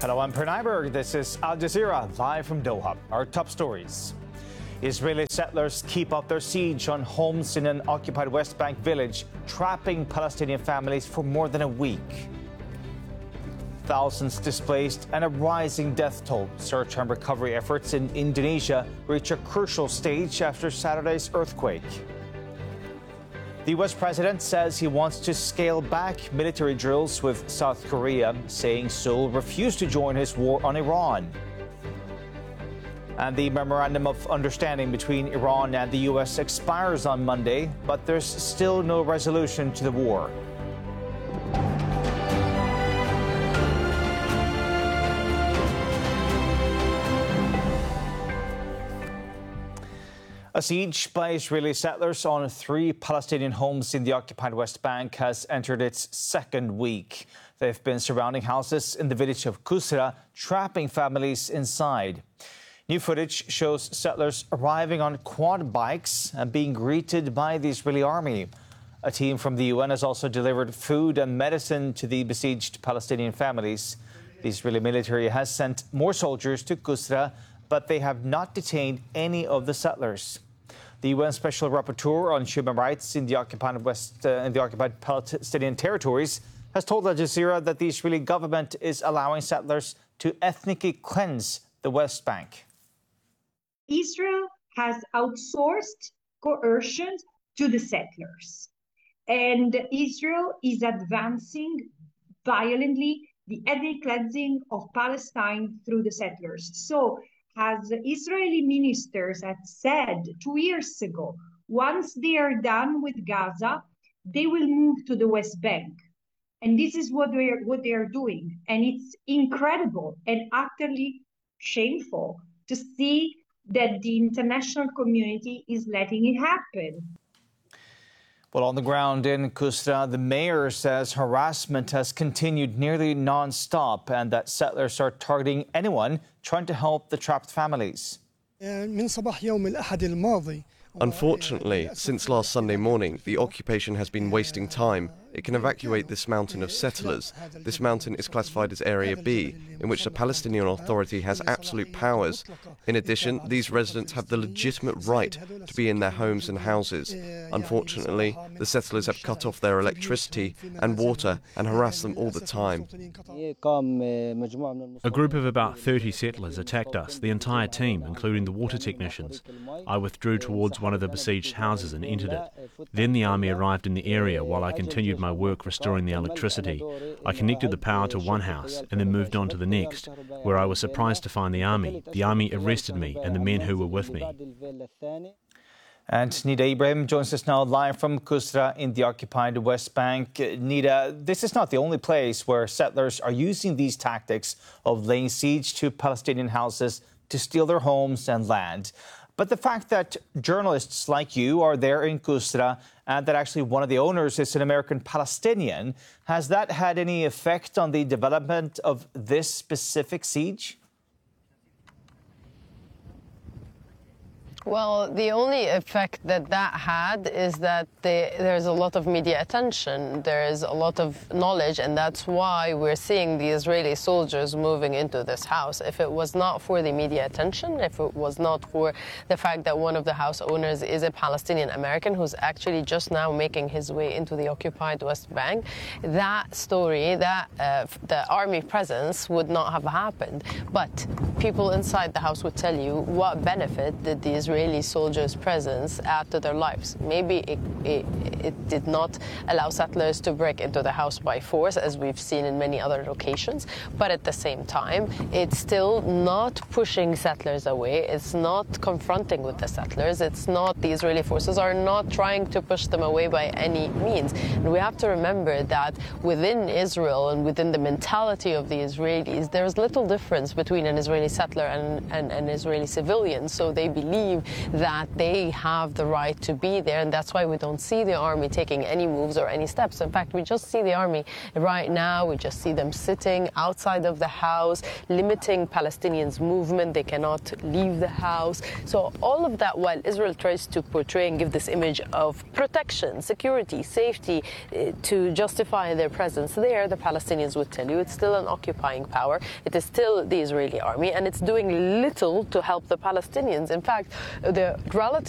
Hello, I'm Per Nyberg. This is Al Jazeera, live from Doha. Our top stories. Israeli settlers keep up their siege on homes in an occupied West Bank village, trapping Palestinian families for more than a week. Thousands displaced and a rising death toll. Search and recovery efforts in Indonesia reach a crucial stage after Saturday's earthquake. The U.S. president says he wants to scale back military drills with South Korea, saying Seoul refused to join his war on Iran. And the memorandum of understanding between Iran and the U.S. expires on Monday, but there's still no resolution to the war. A siege by Israeli settlers on 3 Palestinian homes in the occupied West Bank has entered its second week. They've been surrounding houses in the village of Kusra, trapping families inside. New footage shows settlers arriving on quad bikes and being greeted by the Israeli army. A team from the UN has also delivered food and medicine to the besieged Palestinian families. The Israeli military has sent more soldiers to Kusra, but they have not detained any of the settlers. The UN Special Rapporteur on Human Rights in the occupied Palestinian territories has told Al Jazeera that the Israeli government is allowing settlers to ethnically cleanse the West Bank. Israel has outsourced coercion to the settlers, and Israel is advancing violently the ethnic cleansing of Palestine through the settlers. So, as Israeli ministers had said 2 years ago, once they are done with Gaza, they will move to the West Bank. And this is what they are doing. And it's incredible and utterly shameful to see that the international community is letting it happen. Well, on the ground in Kusra, the mayor says harassment has continued nearly non-stop and that settlers are targeting anyone trying to help the trapped families. Unfortunately, since last Sunday morning, the occupation has been wasting time. It can evacuate this mountain of settlers. This mountain is classified as Area B, in which the Palestinian Authority has absolute powers. In addition, these residents have the legitimate right to be in their homes and houses. Unfortunately, the settlers have cut off their electricity and water and harass them all the time. A group of about 30 settlers attacked us, the entire team, including the water technicians. I withdrew towards one of the besieged houses and entered it. Then the army arrived in the area while I continued my work restoring the electricity. I connected the power to one house and then moved on to the next, where I was surprised to find the army. The army arrested me and the men who were with me. And Nida Ibrahim joins us now live from Kusra in the occupied West Bank. Nida, this is not the only place where settlers are using these tactics of laying siege to Palestinian houses to steal their homes and land. But the fact that journalists like you are there in Kusra and that actually one of the owners is an American Palestinian, has that had any effect on the development of this specific siege? Well, the only effect that had is that there's a lot of media attention, there's a lot of knowledge, and that's why we're seeing the Israeli soldiers moving into this house. If it was not for the media attention, if it was not for the fact that one of the house owners is a Palestinian American who's actually just now making his way into the occupied West Bank, that story, the army presence would not have happened. But people inside the house would tell you what benefit did the Israeli soldiers' presence add to their lives. Maybe it did not allow settlers to break into the house by force, as we've seen in many other locations, but at the same time, it's still not pushing settlers away. It's not confronting with the settlers. It's not, the Israeli forces are not trying to push them away by any means. And we have to remember that within Israel and within the mentality of the Israelis, there's little difference between an Israeli settler and an Israeli civilian. So they believe that they have the right to be there, and that's why we don't see the army taking any moves or any steps. In fact, we just see the army right now, we just see them sitting outside of the house, limiting Palestinians' movement. They cannot leave the house. So all of that, while Israel tries to portray and give this image of protection, security, safety to justify their presence there, the Palestinians would tell you it's still an occupying power. It is still the Israeli army, and it's doing little to help the Palestinians. In fact, the relative